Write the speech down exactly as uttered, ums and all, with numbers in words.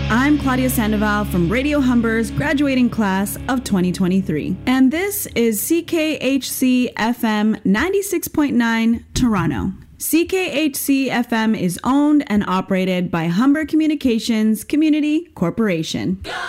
I'm Claudia Sandoval from Radio Humber's graduating class of twenty twenty-three. And this is C K H C F M ninety-six point nine, Toronto. C K H C F M is owned and operated by Humber Communications Community Corporation.